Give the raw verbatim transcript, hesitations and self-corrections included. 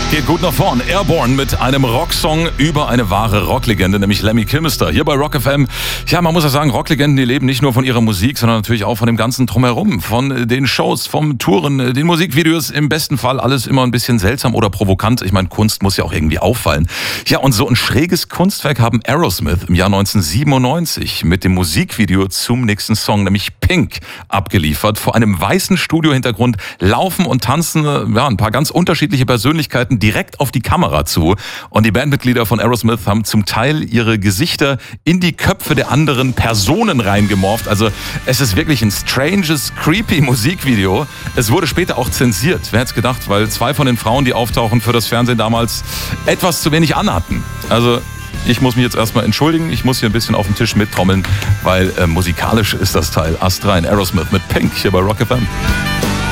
Geht gut nach vorn. Airborne mit einem Rocksong über eine wahre Rocklegende, nämlich Lemmy Kilmister. Hier bei Rock F M. Ja, man muss ja sagen, Rocklegenden, die leben nicht nur von ihrer Musik, sondern natürlich auch von dem ganzen Drumherum. Von den Shows, vom Touren, den Musikvideos. Im besten Fall alles immer ein bisschen seltsam oder provokant. Ich meine, Kunst muss ja auch irgendwie auffallen. Ja, und so ein schräges Kunstwerk haben Aerosmith im Jahr neunzehnhundertsiebenundneunzig mit dem Musikvideo zum nächsten Song, nämlich Pink, abgeliefert. Vor einem weißen Studiohintergrund laufen und tanzen ja, ein paar ganz unterschiedliche Persönlichkeiten direkt auf die Kamera zu. Und die Bandmitglieder von Aerosmith haben zum Teil ihre Gesichter in die Köpfe der anderen Personen reingemorpht. Also es ist wirklich ein stranges, creepy Musikvideo. Es wurde später auch zensiert. Wer hätte es gedacht, weil zwei von den Frauen, die auftauchen, für das Fernsehen damals etwas zu wenig anhatten. Also ich muss mich jetzt erstmal entschuldigen. Ich muss hier ein bisschen auf dem Tisch mittrommeln, weil äh, musikalisch ist das Teil astrein. Aerosmith mit Pink hier bei Rock F M.